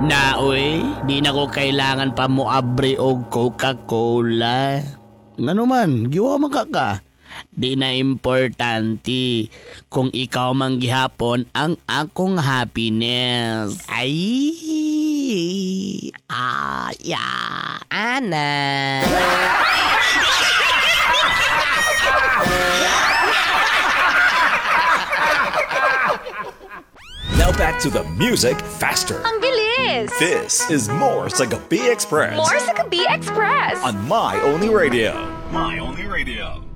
Naoy, di na ko kailangan pa mo abre og Coca-Cola. Ngano man, giwa man ka. Di na importante kung ikaw man gihapon ang akong happiness. Ana. Now back to the music faster. Ang bilis! This is More sa Gabi Express More sa Gabi Express! on My Only Radio. My Only Radio.